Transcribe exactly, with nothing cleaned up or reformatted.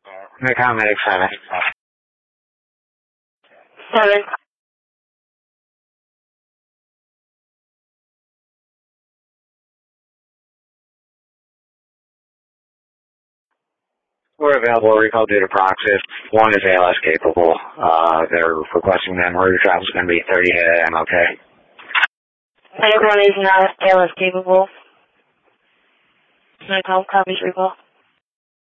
Macau Medic seven. Seven. We're available. Recall due to Proxys. One is A L S capable. Uh, they're requesting that route travel is going to be thirty A M, okay? Medic one is not A L S capable. Can I call copies recall?